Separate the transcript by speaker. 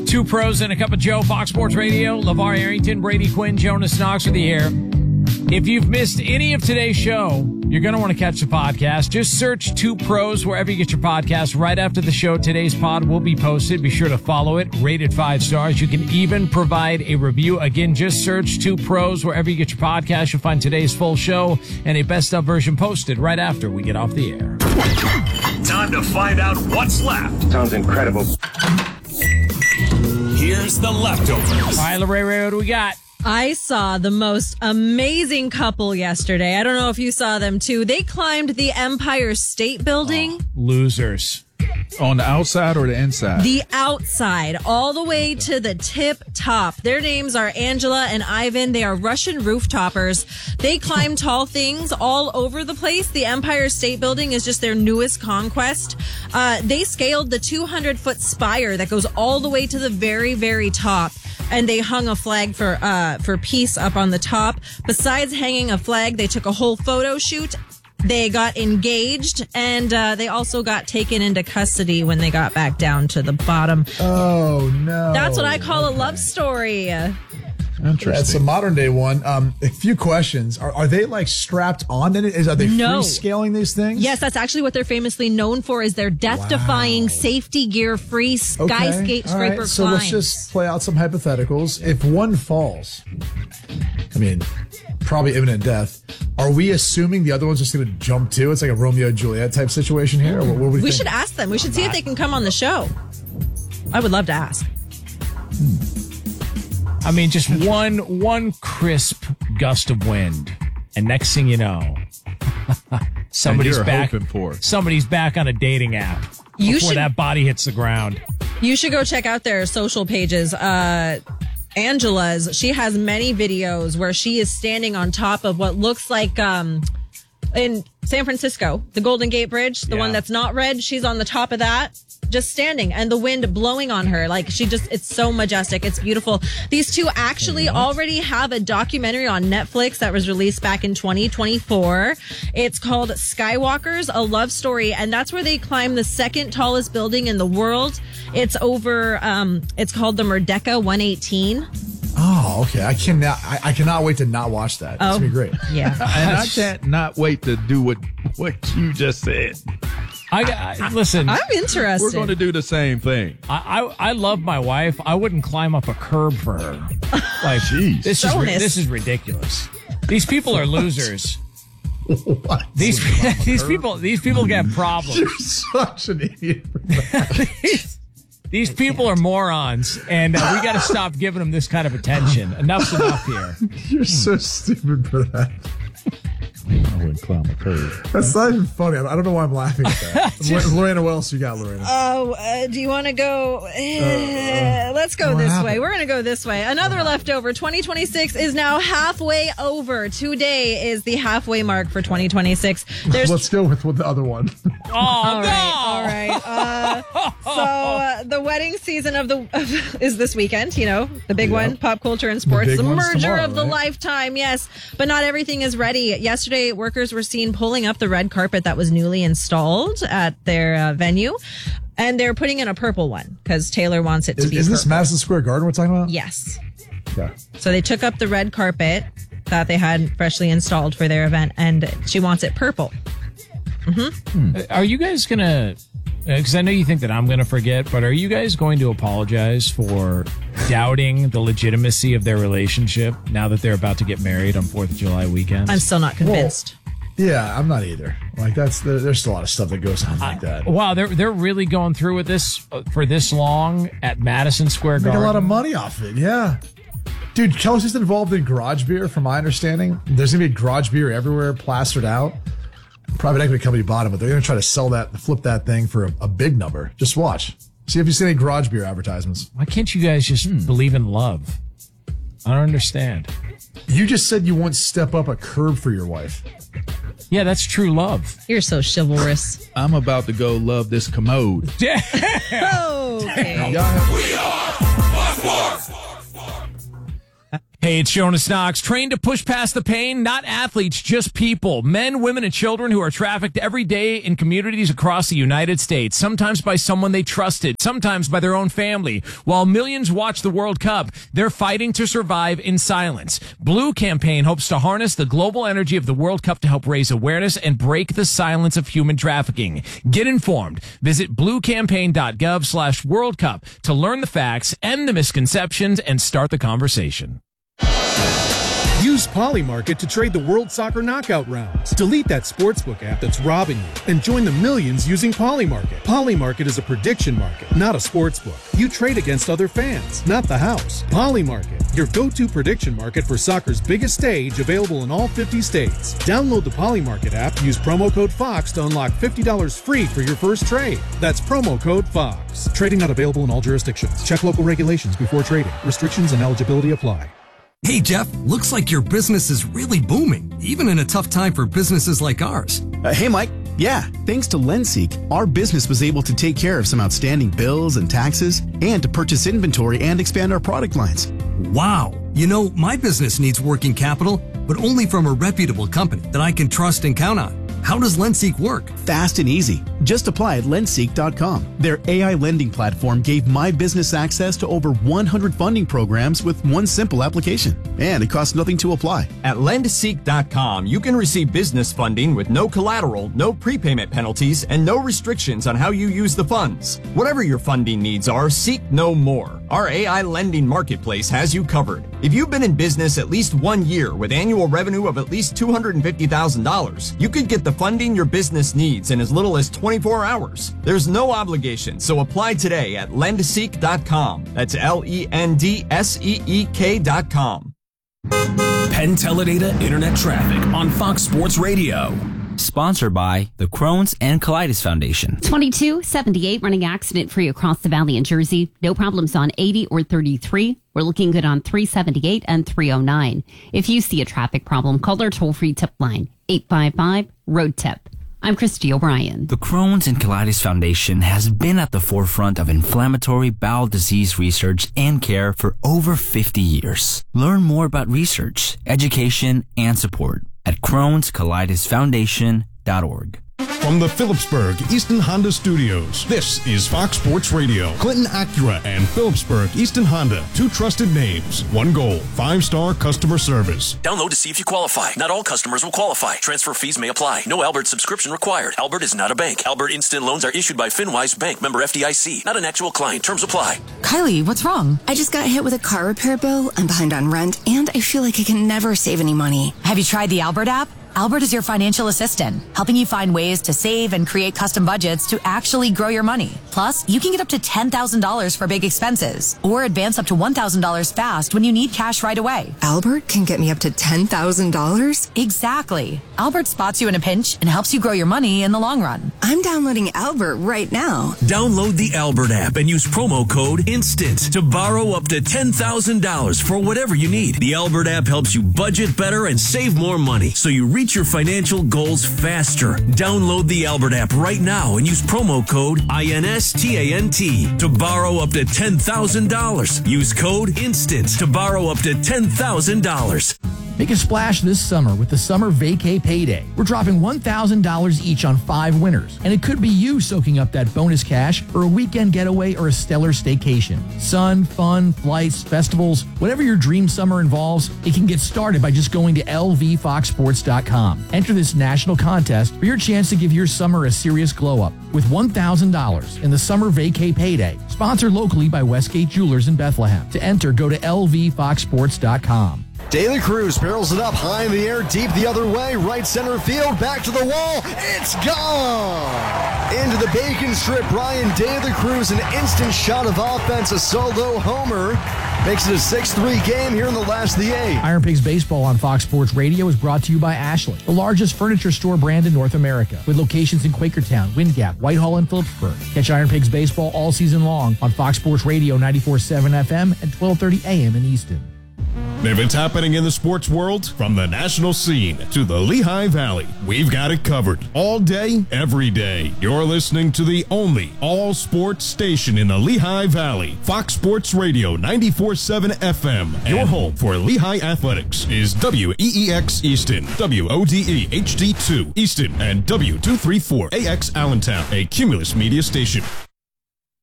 Speaker 1: Two pros and a cup of Joe, Fox Sports Radio. LeVar Arrington, Brady Quinn, Jonas Knox with the air. If you've missed any of today's show, you're going to want to catch the podcast. Just search Two Pros wherever you get your podcast. Right after the show, today's pod will be posted. Be sure to follow it. Rate it 5 stars. You can even provide a review. Again, just search Two Pros wherever you get your podcast. You'll find today's full show and a best of version posted right after we get off the air.
Speaker 2: Time to find out what's left.
Speaker 3: Sounds incredible.
Speaker 2: Here's the leftovers.
Speaker 1: All right, Lorraine, what do we got?
Speaker 4: I saw the most amazing couple yesterday. I don't know if you saw them too. They climbed the Empire State Building.
Speaker 1: Losers.
Speaker 5: On the outside or the inside?
Speaker 4: The outside, all the way to the tip top. Their names are Angela and Ivan. They are Russian rooftoppers. They climb tall things all over the place. The Empire State Building is just their newest conquest. They scaled the 200-foot spire that goes all the way to the very, very top. And they hung a flag for peace up on the top. Besides hanging a flag, they took a whole photo shoot. They got engaged, and they also got taken into custody when they got back down to the bottom.
Speaker 6: Oh, no.
Speaker 4: That's what I call a love story.
Speaker 5: Interesting.
Speaker 6: That's a modern day one. A few questions. Are they like strapped on? Are they free scaling these things?
Speaker 4: Yes, that's actually what they're famously known for is their death-defying, safety gear-free skyscraper climbs.
Speaker 6: So let's just play out some hypotheticals. If one falls, I mean, probably imminent death, are we assuming the other one's just going to jump too? It's like a Romeo and Juliet type situation here? Or what
Speaker 4: we should ask them. We should see if they can come on the show. I would love to ask.
Speaker 1: I mean, just one crisp gust of wind, and next thing you know, somebody's back on a dating app before that body hits the ground.
Speaker 4: You should go check out their social pages. Angela's, she has many videos where she is standing on top of what looks like in San Francisco, the Golden Gate Bridge, the one that's not red. She's on the top of that, just standing, and the wind blowing on her. Like, it's so majestic. It's beautiful. These two actually already have a documentary on Netflix that was released back in 2024. It's called Skywalkers, a love story, and that's where they climb the second tallest building in the world. It's over, it's called the Merdeka 118.
Speaker 6: Oh, okay. I cannot wait to not watch that. It's going to be great.
Speaker 4: Yeah.
Speaker 5: And I can't not wait to do what you just said.
Speaker 1: Listen,
Speaker 4: I'm interested.
Speaker 5: We're going to do the same thing.
Speaker 1: I love my wife. I wouldn't climb up a curb for her. Like,
Speaker 5: jeez.
Speaker 1: This is ridiculous. These people are losers.
Speaker 6: What?
Speaker 1: These people get problems.
Speaker 6: You're such an idiot for that.
Speaker 1: These people are morons, and we got to stop giving them this kind of attention. Enough's enough here.
Speaker 6: You're so stupid for that.
Speaker 5: I wouldn't climb a curve.
Speaker 6: That's not even funny. I don't know why I'm laughing at that. Lorena, what else you got, Lorena?
Speaker 4: Do you want to go? Let's go this way. We're going to go this way. Another leftover. 2026 is now halfway over. Today is the halfway mark for 2026.
Speaker 6: Let's go with the other one.
Speaker 4: All right. So the wedding season is this weekend. You know, the big one, pop culture and sports. The merger tomorrow, of the lifetime. Yes, but not everything is ready. Yesterday, workers were seen pulling up the red carpet that was newly installed at their venue, and they're putting in a purple one because Taylor wants it to be.
Speaker 6: Is this Madison Square Garden we're talking about?
Speaker 4: Yes.
Speaker 6: Okay.
Speaker 4: So they took up the red carpet that they had freshly installed for their event, and she wants it purple.
Speaker 1: Are you guys gonna? Because I know you think that I'm gonna forget, but are you guys going to apologize for doubting the legitimacy of their relationship now that they're about to get married on 4th of July weekend?
Speaker 4: I'm still not convinced.
Speaker 6: Well, yeah, I'm not either. Like there's still a lot of stuff that goes on like that.
Speaker 1: Wow, they're really going through with this for this long at Madison Square Garden.
Speaker 6: Make a lot of money off it, yeah. Dude, Kelsey's involved in garage beer, from my understanding. There's gonna be garage beer everywhere, plastered out. Private equity company bought it, but they're going to try to flip that thing for a big number. Just watch. See if you see any garage beer advertisements.
Speaker 1: Why can't you guys just believe in love? I don't understand.
Speaker 6: You just said you won't step up a curb for your wife.
Speaker 1: Yeah, that's true love.
Speaker 4: You're so chivalrous.
Speaker 5: I'm about to go love this commode.
Speaker 4: Okay.
Speaker 2: We are Fox Sports.
Speaker 1: Hey, it's Jonas Knox. Trained to push past the pain, not athletes, just people. Men, women, and children who are trafficked every day in communities across the United States, sometimes by someone they trusted, sometimes by their own family. While millions watch the World Cup, they're fighting to survive in silence. Blue Campaign hopes to harness the global energy of the World Cup to help raise awareness and break the silence of human trafficking. Get informed. Visit bluecampaign.gov/World Cup to learn the facts, end the misconceptions, and start the conversation.
Speaker 3: Use Polymarket to trade the World Soccer Knockout rounds. Delete that sportsbook app that's robbing you and join the millions using Polymarket. Polymarket is a prediction market, not a sportsbook. You trade against other fans, not the house. Polymarket, your go-to prediction market for soccer's biggest stage, available in all 50 states. Download the Polymarket app, use promo code FOX to unlock $50 free for your first trade. That's promo code FOX. Trading not available in all jurisdictions. Check local regulations before trading. Restrictions and eligibility apply.
Speaker 7: Hey, Jeff, looks like your business is really booming, even in a tough time for businesses like ours.
Speaker 8: Hey, Mike. Yeah, thanks to LendSeek, our business was able to take care of some outstanding bills and taxes and to purchase inventory and expand our product lines.
Speaker 7: Wow. You know, my business needs working capital, but only from a reputable company that I can trust and count on. How does LendSeek work?
Speaker 8: Fast and easy. Just apply at lendseek.com. Their AI lending platform gave my business access to over 100 funding programs with one simple application. And it costs nothing to apply.
Speaker 9: At lendseek.com, you can receive business funding with no collateral, no prepayment penalties, and no restrictions on how you use the funds. Whatever your funding needs are, seek no more. Our AI lending marketplace has you covered. If you've been in business at least 1 year with annual revenue of at least $250,000, you could get the funding your business needs in as little as 24 hours. There's no obligation, so apply today at lendseek.com. That's LENDSEEK.com.
Speaker 2: Penn Teledata Internet Traffic on Fox Sports Radio.
Speaker 10: Sponsored by the Crohn's and Colitis Foundation.
Speaker 11: 2278 running accident free across the valley in Jersey. No problems on 80 or 33. We're looking good on 378 and 309. If you see a traffic problem, call our toll-free tip line, 855-ROAD-TIP. I'm Christy O'Brien.
Speaker 10: The Crohn's and Colitis Foundation has been at the forefront of inflammatory bowel disease research and care for over 50 years. Learn more about research, education, and support at Crohn'sColitisFoundation.org.
Speaker 12: From the Phillipsburg Easton Honda Studios, this is Fox Sports Radio. Clinton Acura and Phillipsburg Easton Honda, two trusted names, one goal, 5-star customer service.
Speaker 2: Download to see if you qualify. Not all customers will qualify. Transfer fees may apply. No Albert subscription required. Albert is not a bank. Albert Instant Loans are issued by FinWise Bank, member FDIC. Not an actual client. Terms apply.
Speaker 13: Kylie, what's wrong? I just got hit with a car repair bill. I'm behind on rent, and I feel like I can never save any money.
Speaker 14: Have you tried the Albert app? Albert is your financial assistant, helping you find ways to save and create custom budgets to actually grow your money. Plus, you can get up to $10,000 for big expenses or advance up to $1,000 fast when you need cash right away.
Speaker 13: Albert can get me up to $10,000?
Speaker 14: Exactly. Albert spots you in a pinch and helps you grow your money in the long run.
Speaker 13: I'm downloading Albert right now.
Speaker 2: Download the Albert app and use promo code INSTANT to borrow up to $10,000 for whatever you need. The Albert app helps you budget better and save more money, so you reach your financial goals faster. Download the Albert app right now and use promo code INSTANT to borrow up to $10,000. Use code INSTANT to borrow up to $10,000.
Speaker 15: Make a splash this summer with the Summer Vacay Payday. We're dropping $1,000 each on 5 winners, and it could be you soaking up that bonus cash for a weekend getaway or a stellar staycation. Sun, fun, flights, festivals, whatever your dream summer involves, it can get started by just going to lvfoxsports.com. Enter this national contest for your chance to give your summer a serious glow-up with $1,000 in the Summer Vacay Payday, sponsored locally by Westgate Jewelers in Bethlehem. To enter, go to lvfoxsports.com.
Speaker 16: De La Cruz barrels it up high in the air, deep the other way, right center field, back to the wall, it's gone! Into the bacon strip, Brian De La Cruz, an instant shot of offense, a solo homer, makes it a 6-3 game here in the last of the 8.
Speaker 15: Iron Pigs Baseball on Fox Sports Radio is brought to you by Ashley, the largest furniture store brand in North America, with locations in Quakertown, Wind Gap, Whitehall, and Phillipsburg. Catch Iron Pigs Baseball all season long on Fox Sports Radio 94.7 FM and 12:30 a.m. in Easton.
Speaker 12: If it's happening in the sports world, from the national scene to the Lehigh Valley, we've got it covered. All day, every day. You're listening to the only all-sports station in the Lehigh Valley. Fox Sports Radio 94.7 FM. Your home for Lehigh Athletics is WEEX Easton, WODE HD2 Easton, and W234AX Allentown, a Cumulus Media station.